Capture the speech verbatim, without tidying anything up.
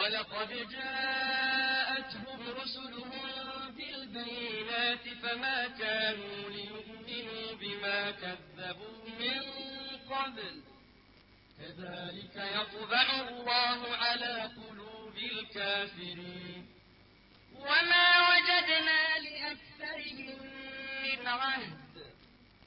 ولقد جاءتهم رسلهم بالبينات فما كانوا ليؤمنوا بما كذبوا من قبل كذلك يطبع الله على قلوب الكافرين